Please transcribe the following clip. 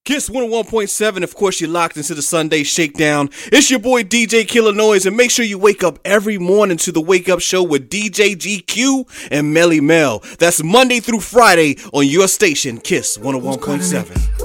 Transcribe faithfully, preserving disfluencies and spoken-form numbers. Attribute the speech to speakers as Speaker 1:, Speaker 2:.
Speaker 1: Kiss one oh one point seven, of course, you're locked into the Sunday Shakedown. It's your boy D J Killer Noise, and make sure you wake up every morning to the Wake Up Show with D J G Q and Melly Mel. That's Monday through Friday on your station, Kiss one oh one point seven.